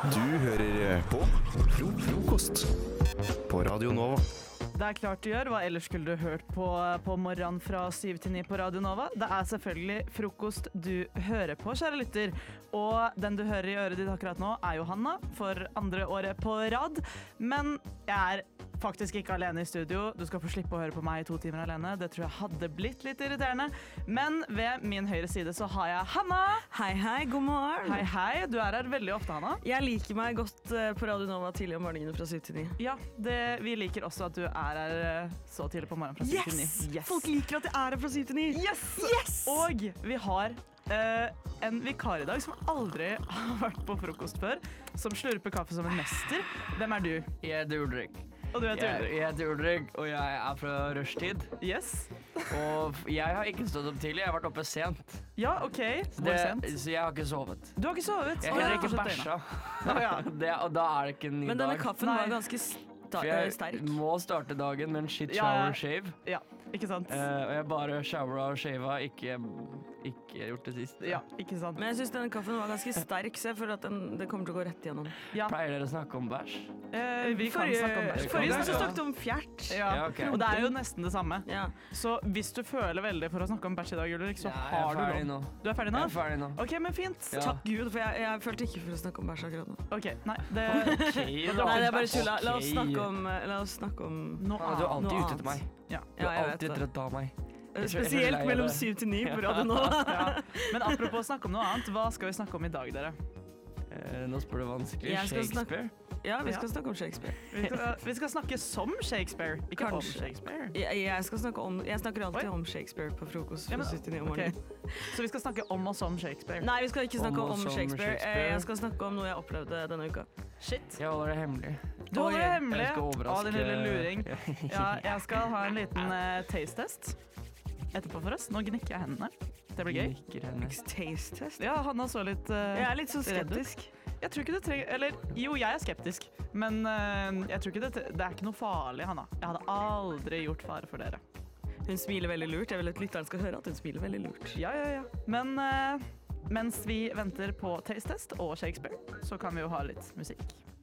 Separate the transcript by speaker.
Speaker 1: Du hører på Frokost på Radio Nova.
Speaker 2: Det er klart du gjør. Hva ellers skulle du hørt på morgenen fra 7 til 9 på Radio Nova? Det er selvfølgelig frokost du hører på, kjære lytter. Og den du hører i øret ditt akkurat nå er Johanna for andre året på rad. Men jeg er faktisk ikke alene i studio. Du skal få slippe å høre på meg i 2 timer alene. Det tror jeg hadde blitt litt irriterende. Men ved min høyre side så har jeg Hanna.
Speaker 3: Hei, hei, god morgen.
Speaker 2: Hei, hei. Du er her veldig ofte, Hanna.
Speaker 3: Jeg liker meg godt på Radio Nova tidlig om morgenen fra 7 til 9.
Speaker 2: Ja, vi liker også at du er her så tidlig på morgenen fra 7 til 9.
Speaker 3: Yes! Folk liker at jeg er her fra 7 til 9.
Speaker 2: Yes! Yes! Og vi har en vikar i dag som aldri har vært på frokost før, som slurper kaffe som en mester. Hvem er du?
Speaker 4: Jeg heter Ulrik.
Speaker 2: Og du heter Ulrik.
Speaker 4: Jeg heter Ulrik, og jeg er fra rushtid.
Speaker 2: Yes.
Speaker 4: Og jeg har ikke stått opp tidlig, jeg har vært oppe sent.
Speaker 2: Ja, ok. Hvor sent?
Speaker 4: Så jeg har ikke sovet.
Speaker 2: Du har ikke sovet?
Speaker 4: Jeg har ikke bæsja. Og da er det ikke en ny dag.
Speaker 3: Men denne kaffen var ganske sterk.
Speaker 4: Jeg må starte dagen med en shit shower shave.
Speaker 2: Ja, ikke sant?
Speaker 4: Og jeg bare showera og shava, ikke gjort det siste.
Speaker 2: Ja, ikke sant?
Speaker 3: Men jeg synes denne kaffen var ganske sterk, så jeg føler at det kommer til å gå rett igjennom.
Speaker 2: Ja.
Speaker 4: Pleier dere å snakke om bæsj?
Speaker 2: Vi kan snakke om bæsj.
Speaker 3: Forrige gang snakket om fjert.
Speaker 2: Ja,
Speaker 4: okay.
Speaker 2: Og det er jo nesten det samme.
Speaker 3: Ja.
Speaker 2: Så hvis du føler veldig for å snakke om bæsj i dag, Ulrik, så har du lov.
Speaker 4: Jeg er ferdig nå.
Speaker 2: Du er ferdig nå?
Speaker 4: Jeg er ferdig nå.
Speaker 2: Ok, men fint.
Speaker 4: Ja.
Speaker 3: Takk Gud, for jeg følte ikke for å snakke om bæsj akkurat nå.
Speaker 2: Ok, nei, det...
Speaker 3: Nei, det er bare tull. La oss snakke om
Speaker 4: noe annet. Du er alltid ute etter meg.
Speaker 2: Ja.
Speaker 4: Du er alltid etter å ta meg.
Speaker 3: Spesielt mellom 7 til 9 på Radio nå.
Speaker 2: Ja. Men apropos snakke om noe annet, hva skal vi snakke om i dag, dere?
Speaker 4: Nå spør du vanskelig. Shakespeare?
Speaker 3: Ja, vi skal snakke om Shakespeare.
Speaker 2: Vi skal snakke som Shakespeare, ikke om Shakespeare.
Speaker 3: Jeg snakker alltid om Shakespeare på frokost fra 7 til 9 om morgenen.
Speaker 2: Okay. Så vi skal snakke om og som Shakespeare?
Speaker 3: Nei, vi skal ikke snakke om Shakespeare. Jeg skal snakke om noe jeg opplevde denne uka.
Speaker 2: Shit.
Speaker 4: Jeg holder det hemmelig.
Speaker 2: Du holder det hemmelig?
Speaker 4: Jeg skal overraske.
Speaker 2: Din lille luring. Ja, jeg skal ha en liten taste-test etterpå for oss. Nå gnikker jeg hendene. Det blir gøy.
Speaker 3: Taste-test?
Speaker 2: Ja, Hanna så litt
Speaker 3: jeg er litt så skeptisk.
Speaker 2: Jeg tror ikke det trenger... Eller, jo, jeg er skeptisk. Men jeg tror ikke det er ikke noe farlig, Hanna. Jeg hadde aldri gjort fare for dere.
Speaker 3: Hun smiler veldig lurt. Jeg vil at lytteren skal høre at hun smiler veldig lurt.
Speaker 2: Ja. Men mens vi venter på taste-test og Shakespeare, så kan vi jo ha litt musikk.